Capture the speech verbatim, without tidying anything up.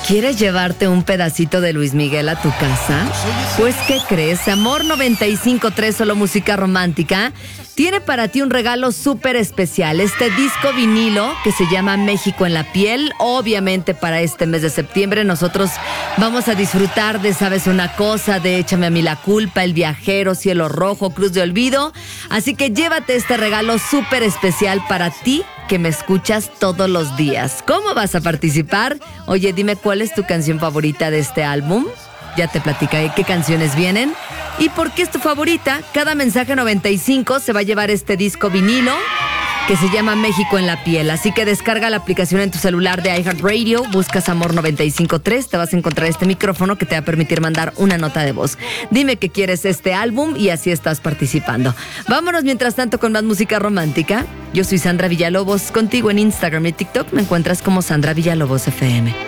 ¿Quieres llevarte un pedacito de Luis Miguel a tu casa? Pues, ¿qué crees? Amor noventa y cinco punto tres, solo música romántica, tiene para ti un regalo súper especial. Este disco vinilo que se llama México en la piel. Obviamente para este mes de septiembre nosotros vamos a disfrutar de ¿Sabes una cosa? De Échame a mí la culpa, El viajero, Cielo rojo, Cruz de olvido. Así que llévate este regalo súper especial para ti, que me escuchas todos los días. ¿Cómo vas a participar? Oye, dime cuál es tu canción favorita de este álbum. Ya te platicaré qué canciones vienen y por qué es tu favorita. Cada mensaje noventa y cinco se va a llevar este disco vinilo que se llama México en la piel. Así que descarga la aplicación en tu celular de iHeartRadio, buscas Amor noventa y cinco punto tres, te vas a encontrar este micrófono que te va a permitir mandar una nota de voz. Dime que quieres este álbum y así estás participando. Vámonos mientras tanto con más música romántica. Yo soy Sandra Villalobos, contigo en Instagram y TikTok me encuentras como Sandra Villalobos F M.